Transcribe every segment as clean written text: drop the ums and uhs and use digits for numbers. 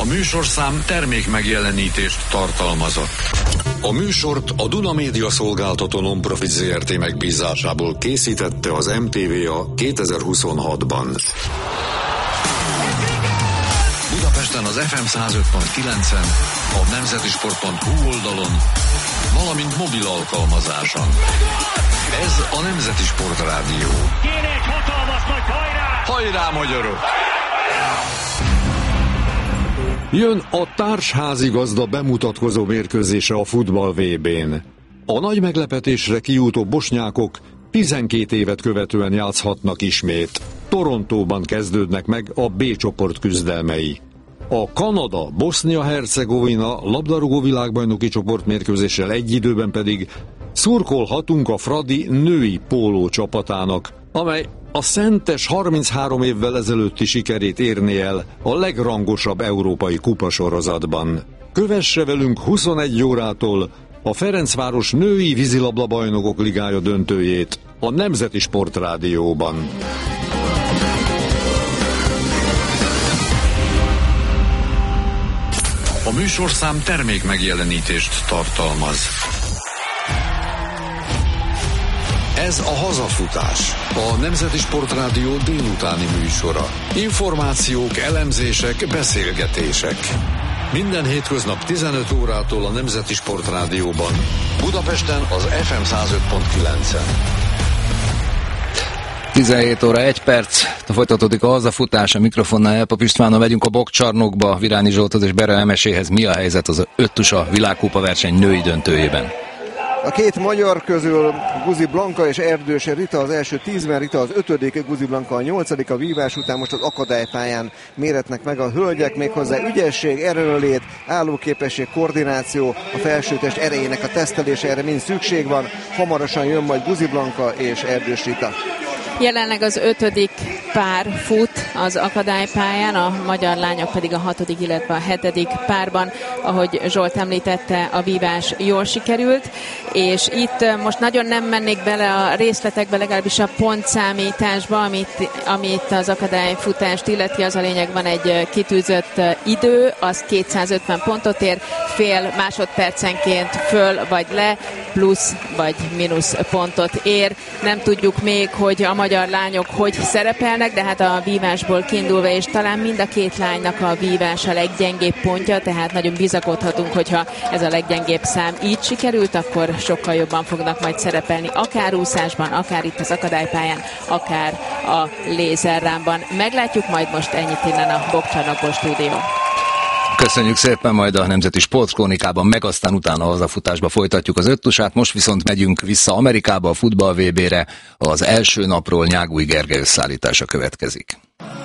műsorszám termék megjelenítést tartalmazott. A műsort a Duna Média Szolgáltató Non-Profit Zrt. Megbízásából készítette az MTVA 2026-ban. Budapesten az FM 105.9-en, a nemzetisport.hu oldalon, valamint mobil alkalmazáson. Ez a Nemzeti Sport Rádió. Kéne egy hatalmas nagy hajrá! Hajrá, magyarok! Jön a társházigazda bemutatkozó mérkőzése a futball VB-n. A nagy meglepetésre kijutó bosnyákok 12 évet követően játszhatnak ismét. Torontóban kezdődnek meg a B csoport küzdelmei. A Kanada-Bosznia-Hercegovina labdarúgó világbajnoki csoportmérkőzéssel egy időben pedig szurkolhatunk a Fradi női póló csapatának, amely a szentes 33 évvel ezelőtti sikerét érné el a legrangosabb európai kupasorozatban. Kövesse velünk 21 órától a Ferencváros női vízilabda bajnokok ligája döntőjét a Nemzeti Sport Rádióban. A műsorszám termék megjelenítést tartalmaz. Ez a Hazafutás, a Nemzeti Sport Rádió délutáni műsora. Információk, elemzések, beszélgetések. Minden hétköznap 15 órától a Nemzeti Sport Rádióban. Budapesten az FM 105.9-en. 17 óra 1 perc, folytatódik a Hazafutás, a mikrofonnál Elpap Istvánnal megyünk a Bokcsarnokba, Virányi Zsolthoz és Bere Emeséhez. Mi a helyzet az öttusa világkupa verseny női döntőjében? A két magyar közül Guzi Blanka és Erdős Rita az első 10-ben, Rita az 5., Guzi Blanka a 8. a vívás után most az akadálypályán méretnek meg a hölgyek, méghozzá ügyesség, erőnlét, állóképesség, koordináció, a felsőtest erejének a tesztelése, erre mind szükség van. Hamarosan jön majd Guzi Blanka és Erdős Rita. Jelenleg az 5. pár fut az akadálypályán, a magyar lányok pedig a 6., illetve a 7. párban, ahogy Zsolt említette, a vívás jól sikerült, és itt most nagyon nem mennék bele a részletekbe, legalábbis a pontszámításba, amit az akadályfutást illeti, az a lényeg, van egy kitűzött idő, az 250 pontot ér, fél másodpercenként föl vagy le, plusz vagy mínusz pontot ér. Nem tudjuk még, hogy a magyar lányok hogy szerepelnek, de hát a vívásból kiindulva, és talán mind a két lánynak a vívás a leggyengébb pontja, tehát nagyon bizakodhatunk, hogyha ez a leggyengébb szám így sikerült, akkor sokkal jobban fognak majd szerepelni, akár úszásban, akár itt az akadálypályán, akár a lézerrámban. Meglátjuk, majd most ennyit innen a Bokcsarnokból stúdió. Köszönjük szépen, majd a Nemzeti Sportkrónikában, meg aztán utána a Hazafutásba folytatjuk az öttusát. Most viszont megyünk vissza Amerikába, a futball VB-re. Az első napról Nyágúj Gergely összeállítása következik.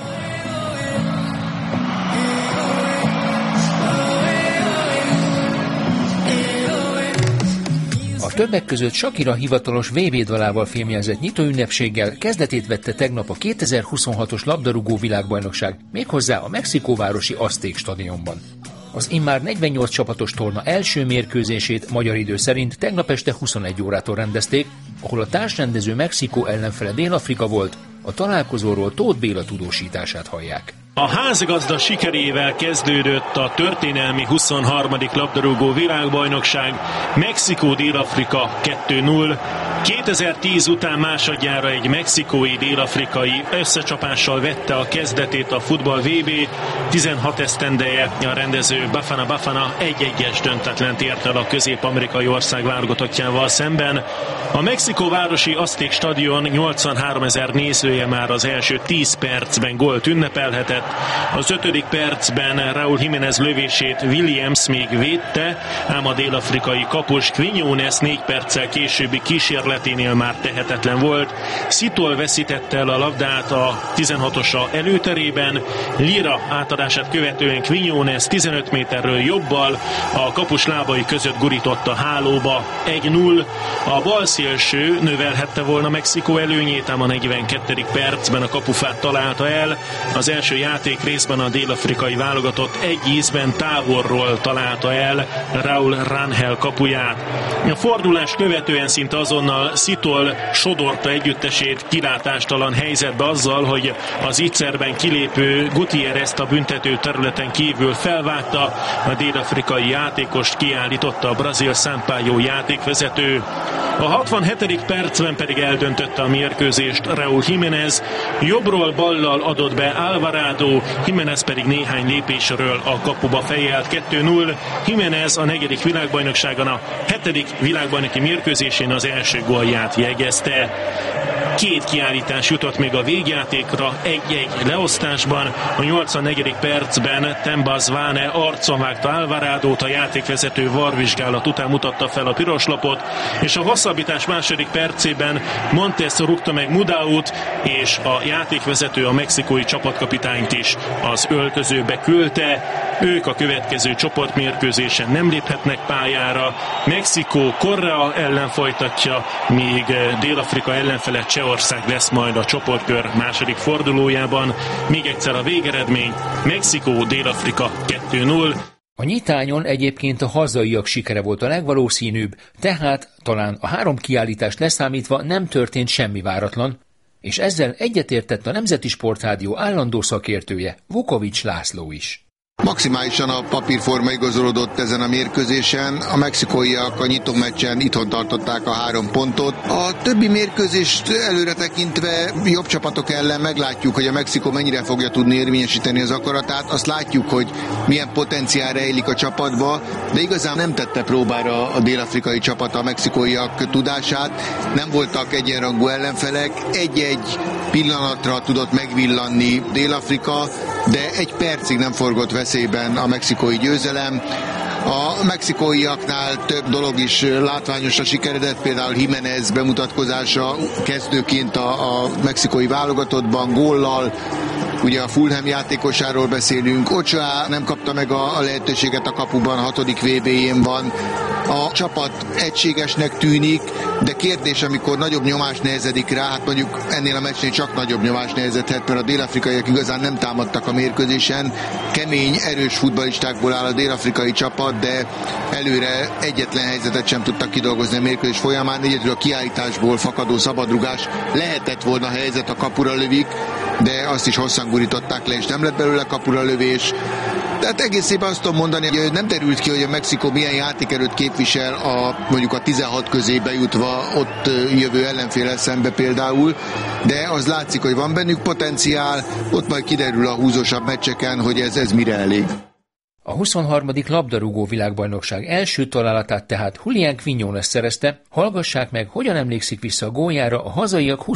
A többek között Shakira hivatalos VB dalával fémjelzett nyitóünnepséggel kezdetét vette tegnap a 2026-os labdarúgó világbajnokság, méghozzá a mexikóvárosi Azték stadionban. Az immár 48 csapatos torna első mérkőzését magyar idő szerint tegnap este 21 órától rendezték, ahol a társrendező Mexikó ellenfele Dél-Afrika volt, a találkozóról Tóth Béla tudósítását hallják. A házigazda sikerével kezdődött a történelmi 23. labdarúgó világbajnokság, Mexikó-Dél-Afrika 2-0. 2010 után másodjára egy mexikói-dél-afrikai összecsapással vette a kezdetét a futball VB. 16 esztendeje a rendező Bafana 1-1-es döntetlent ért el a közép-amerikai ország válogatottjával szemben. A mexikóvárosi Azték stadion 83 000 nézője már az első 10 percben gólt ünnepelhetett. Az 5. percben Raúl Jiménez lövését Williams még védte, ám a dél-afrikai kapus Quinones 4 perccel későbbi kísérleténél már tehetetlen volt. Szitól veszítette el a labdát a 16-osa előterében, Lira átadását követően Quinones 15 méterről jobbal a kapus lábai között gurított a hálóba. 1-0. A balszélső növelhette volna Mexikó előnyét, ám a 42. percben a kapufát találta el. Az első játék részben a dél-afrikai válogatott egy ízben távolról találta el Raúl Rangel kapuját. A fordulást követően szinte azonnal a Szitol sodorta együttesét kilátástalan helyzetbe azzal, hogy az ígyszerben kilépő Gutierrezt a büntető területen kívül felvágta, a dél-afrikai játékost kiállította a brazil Sampaio játékvezető. A 67. percben pedig eldöntötte a mérkőzést Raúl Jiménez, jobbról ballal adott be Alvarado, Jiménez pedig néhány lépésről a kapuba fejelt. 2-0. Jiménez a 4. világbajnokságon a 7. világbajnoki mérkőzésén az első gólját jegyezte. 2 kiállítás jutott még a végjátékra, 1-1 leosztásban. A 84. percben Temba Zwane arcon vágta Alvaradót, a játékvezető VAR-vizsgálat után mutatta fel a piros lapot, és a hosszabbítás második percében Montes rúgta meg Mudaut, és a játékvezető a mexikói csapatkapitányt is az öltözőbe küldte. Ők a következő csoportmérkőzésen nem léphetnek pályára. Mexikó Korea ellen folytatja, míg Dél-Afrika ellenfele Csehország lesz majd a csoportkör második fordulójában. Még egyszer a végeredmény: Mexikó, Dél-Afrika 2-0. A nyitányon egyébként a hazaiak sikere volt a legvalószínűbb, tehát talán a 3 kiállítást leszámítva nem történt semmi váratlan, és ezzel egyetértett a Nemzeti Sportrádió állandó szakértője, Vukovics László is. Maximálisan a papírforma igazolódott ezen a mérkőzésen. A mexikóiak a nyitó meccsen itthon tartották a 3 pontot. A többi mérkőzést előre tekintve jobb csapatok ellen meglátjuk, hogy a Mexikó mennyire fogja tudni érvényesíteni az akaratát. Azt látjuk, hogy milyen potenciál rejlik a csapatba, de igazán nem tette próbára a dél-afrikai csapat a mexikóiak tudását. Nem voltak egyenrangú ellenfelek. 1-1 pillanatra tudott megvillanni Dél-Afrika, de 1 percig nem forgott veszélyben a mexikói győzelem. A mexikóiaknál több dolog is látványosra sikeredett, például Jiménez bemutatkozása kezdőként a mexikói válogatottban, góllal. Ugye a Fulham játékosáról beszélünk. Ochoa nem kapta meg a lehetőséget a kapuban, a 6. VB-jén van. A csapat egységesnek tűnik, de kérdés, amikor nagyobb nyomás nehezedik rá, hát mondjuk ennél a meccsnél csak nagyobb nyomás nehezedhet, mert a dél-afrikaiak igazán nem támadtak a mérkőzésen. Kemény, erős futballistákból áll a dél-afrikai csapat, de előre egyetlen helyzetet sem tudtak kidolgozni a mérkőzés folyamán. Egyedül a kiállításból fakadó szabadrugás lehetett volna helyzet, a kapura lövik, de azt is hosszan gurították le, és nem lett belőle kapura lövés. Tehát egészében azt tudom mondani, hogy nem derült ki, hogy a Mexikó milyen játékerőt képvisel mondjuk a 16 közé bejutva ott jövő ellenféllel szembe például, de az látszik, hogy van bennük potenciál, ott majd kiderül a húzósabb meccseken, hogy ez mire elég. A 23. labdarúgó világbajnokság első találatát tehát Julián Quiñones szerezte. Hallgassák meg, hogyan emlékszik vissza a góljára a hazaiak